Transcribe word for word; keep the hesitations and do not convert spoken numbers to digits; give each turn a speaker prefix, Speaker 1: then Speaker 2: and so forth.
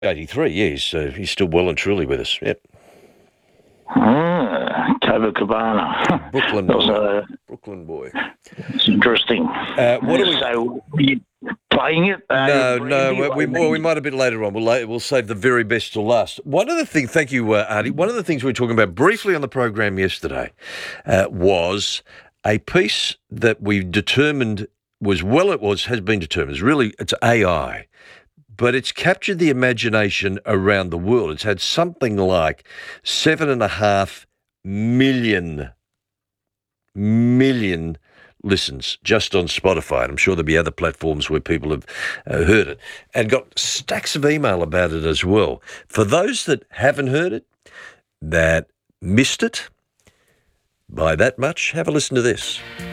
Speaker 1: eighty-three, yeah, he's, uh, he's still well and truly with us. Yep.
Speaker 2: Ah, Copacabana.
Speaker 1: Brooklyn
Speaker 2: That was,
Speaker 1: boy.
Speaker 2: uh,
Speaker 1: Brooklyn boy.
Speaker 2: it's interesting.
Speaker 1: Uh, what do we...
Speaker 2: So, are you playing it? Uh,
Speaker 1: No,
Speaker 2: Brandy,
Speaker 1: no, we,
Speaker 2: or
Speaker 1: we, well, we
Speaker 2: Brandy?
Speaker 1: might a bit later on. We'll la- we'll save the very best till last. One of the things, thank you, uh, Artie. One of the things we were talking about briefly on the program yesterday uh, was a piece that we determined was well, it was has been determined. It's really it's A I, but it's captured the imagination around the world. It's had something like seven and a half million million listens just on Spotify. And I'm sure there'll be other platforms where people have uh, heard it and got stacks of email about it as well. For those that haven't heard it, that missed it by that much, have a listen to this.